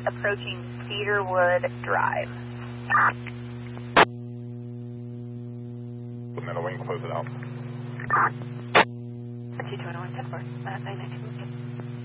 approaching Cedarwood Drive. Middle wing, close it out. 221, 10-4, 992.